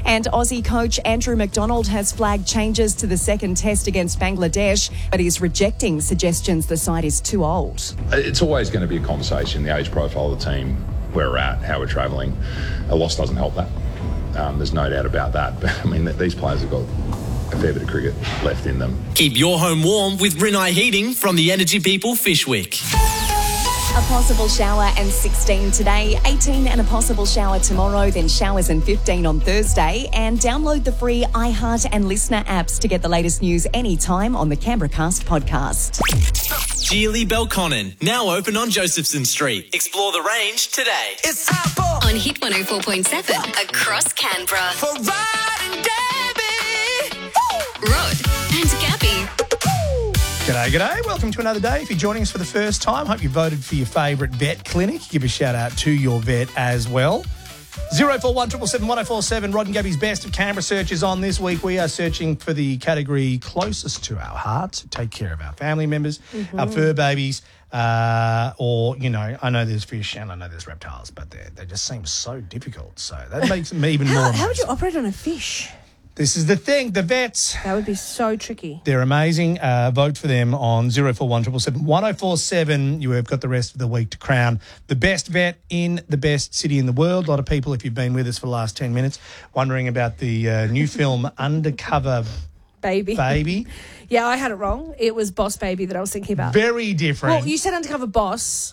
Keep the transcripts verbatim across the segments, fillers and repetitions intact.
And Aussie coach Andrew McDonald has flagged changes to the second test against Bangladesh, but is rejecting suggestions the side is too old. It's always going to be a conversation, the age profile of the team, where we're at, how we're travelling. A loss doesn't help that. Um, there's no doubt about that. But, I mean, these players have got a fair bit of cricket left in them. Keep your home warm with Rinnai Heating from the Energy People Fishwick. A possible shower and sixteen today, eighteen and a possible shower tomorrow, then showers and fifteen on Thursday. And download the free iHeart and Listener apps to get the latest news anytime on the Canberra Cast podcast. Geely Belconnen, now open on Josephson Street. Explore the range today. It's time for On Hit one oh four point seven across Canberra. for Rod and Gabby. Rod and Gabby. G'day, g'day. Welcome to another day. If you're joining us for the first time, hope you voted for your favourite vet clinic. Give a shout out to your vet as well. zero four one seven seven one oh four seven. Rod and Gabby's Best of Canberra searches on this week. We are searching for the category closest to our hearts, who take care of our family members, mm-hmm. our fur babies, uh, or, you know, I know there's fish and I know there's reptiles, but they they just seem so difficult. So that makes them even how, more How would you operate on a fish? This is the thing, the vets. That would be so tricky. They're amazing. Uh, vote for them on zero four one seven seven one oh four seven. You have got the rest of the week to crown the best vet in the best city in the world. A lot of people, if you've been with us for the last ten minutes, wondering about the uh, new film Undercover Baby. Baby. Yeah, I had it wrong. It was Boss Baby that I was thinking about. Very different. Well, you said Undercover Boss.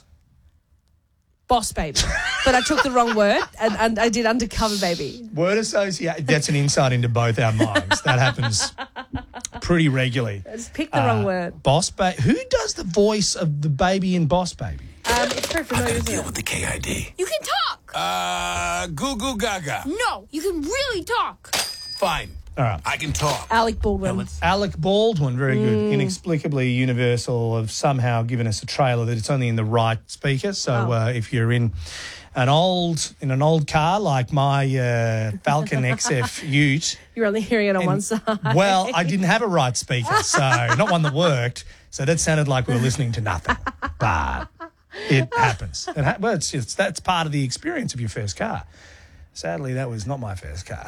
Boss Baby. But I took the wrong word and, and I did Undercover Baby. Word association. That's an insight into both our minds. That happens pretty regularly. I just picked the uh, wrong word. Boss Baby. Who does the voice of the baby in Boss Baby? Um, it's very familiar, I gotta isn't deal it? with the K I D. You can talk. Uh, goo goo gaga. No, you can really talk. Fine. All right. I can talk. Alec Baldwin. Alec Baldwin, very good. Inexplicably, Universal have somehow given us a trailer that it's only in the right speaker. So Oh. uh, if you're in an old in an old car like my uh, Falcon X F Ute, You're only hearing it on and- one side. well, I didn't have a right speaker, so not one that worked. So that sounded like we were listening to nothing. But it happens. It ha- well, it's, it's that's part of the experience of your first car. Sadly, that was not my first car.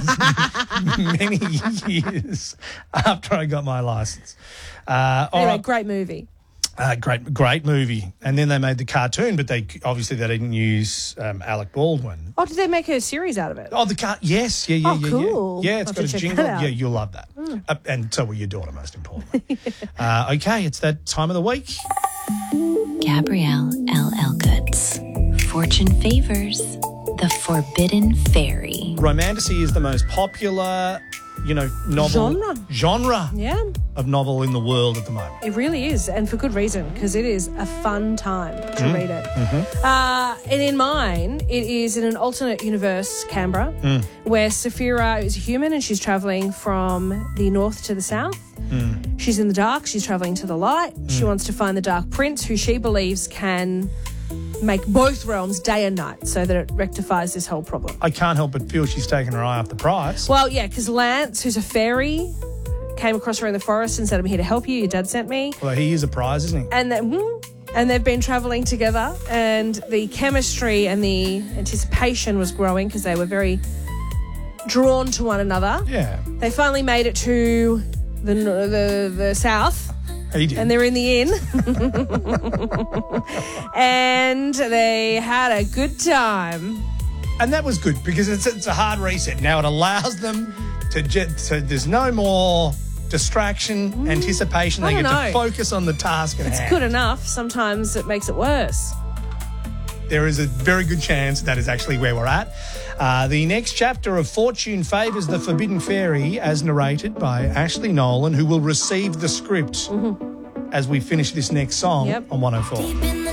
Many years after I got my license. Uh, all Anyway, right. great movie. Uh, great, great movie. And then they made the cartoon, but they obviously they didn't use um, Alec Baldwin. Oh, did they make a series out of it? Oh, the car. Yes, yeah, yeah, Oh, yeah, cool. yeah. Yeah, it's I'll got have a to check jingle. that out. Yeah, you'll love that. Mm. Uh, and so will your daughter, most importantly. uh, okay, it's that time of the week. Gabrielle L. Elgoods. Fortune favors the Forbidden Fairy. Romantasy is the most popular, you know, novel Genre. genre Yeah, of novel in the world at the moment. it really is, and for good reason, because it is a fun time to Mm. read it. Mm-hmm. Uh, and in mine, it is in an alternate universe, Canberra, Mm. where Saphira is a human and she's travelling from the north to the south. Mm. She's in the dark, she's travelling to the light. She wants to find the Dark Prince, who she believes can make both realms day and night so that it rectifies this whole problem. I can't help but feel she's taken her eye off the prize. Well, yeah, because Lance, who's a fairy, came across her in the forest and said, I'm here to help you. Your dad sent me. Well, he is a prize, isn't he? And then, hmm, and they've been travelling together, and the chemistry and the anticipation was growing because they were very drawn to one another. Yeah, They finally made it to the the, the south, he did. and they're in the inn. And they had a good time. And that was good because it's, it's a hard reset. Now it allows them to, jet, to there's no more distraction, anticipation. I They get don't to know. focus on the task at It's hand. good enough. Sometimes it makes it worse. There is a very good chance that is actually where we're at. Uh, the next chapter of Fortune favours the Forbidden Fairy, as narrated by Ashley Nolan, who will receive the script as we finish this next song Yep. on one oh four. Deep in the